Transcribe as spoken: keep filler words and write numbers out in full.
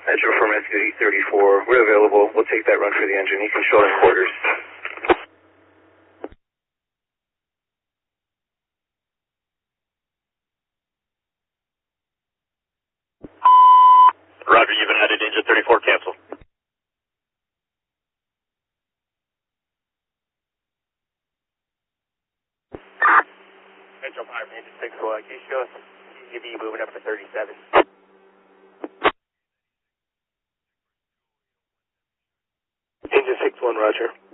Metro from S D thirty-four, we're available. We'll take that run for the engine. You can show in quarters. Roger, you've been added engine thirty-four, cancel. Metro five, engine six, uh, can you show us T G V moving up to thirty-seven? Engine six one, roger.